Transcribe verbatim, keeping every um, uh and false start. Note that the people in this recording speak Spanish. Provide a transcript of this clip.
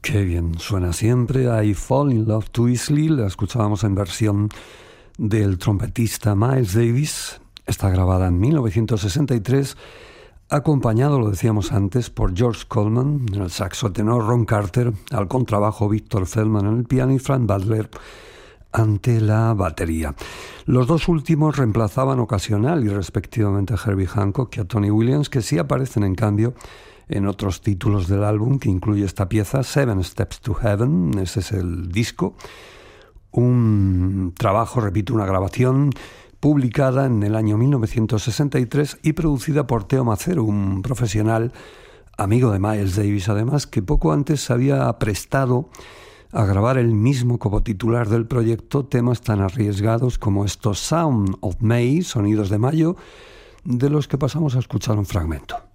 Qué bien suena siempre. I Fall in Love Too Easily. La escuchábamos en versión del trompetista Miles Davis. Está grabada en mil novecientos sesenta y tres, acompañado, lo decíamos antes, por George Coleman en el saxo tenor, Ron Carter al contrabajo, Victor Feldman en el piano y Frank Butler ante la batería. Los dos últimos reemplazaban ocasional y respectivamente a Herbie Hancock y a Tony Williams, que sí aparecen en cambio en otros títulos del álbum que incluye esta pieza, Seven Steps to Heaven. Ese es el disco, un trabajo, repito, una grabación publicada en el año mil novecientos sesenta y tres y producida por Teo Macero, un profesional amigo de Miles Davis, además, que poco antes se había prestado a grabar él mismo como titular del proyecto temas tan arriesgados como estos Sound of May, Sonidos de Mayo, de los que pasamos a escuchar un fragmento.